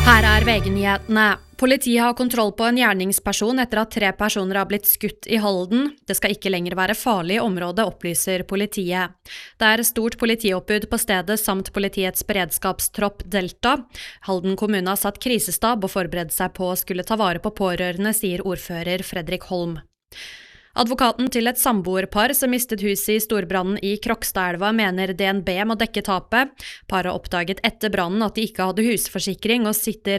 Her er VG-nyhetene. Politiet har kontroll på en gjerningsperson etter at 3 personer har blitt skutt i Halden. Det skal ikke lenger være farlig i området, opplyser politiet. Det er stort politioppbud på stedet samt politiets beredskapstropp Delta. Halden kommune har satt krisestab og forberedt seg på å skulle ta vare på pårørende, sier ordfører Fredrik Holm. Advokaten til et samboerpar som mistet huset i storbrannen i Krokstadelva mener DNB må dekke tapet. Paret oppdaget etter brannen at de ikke hadde husforsikring og sitter